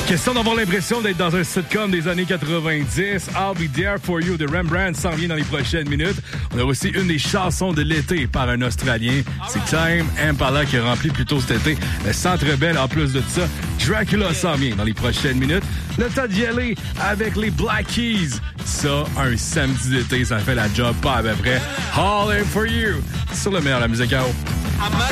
Question d'avoir l'impression d'être dans un sitcom des années 90. I'll Be There For You de Rembrandt s'en vient dans les prochaines minutes. On a aussi une des chansons de l'été par un Australien. C'est Time Impala qui a rempli plus tôt cet été le Centre Bell. En plus de ça, Dracula s'en vient dans les prochaines minutes. Le temps d'y aller avec les Black Keys. Ça, un samedi d'été, ça fait la job pas à peu près. All In For You sur le meilleur de la musique à eau.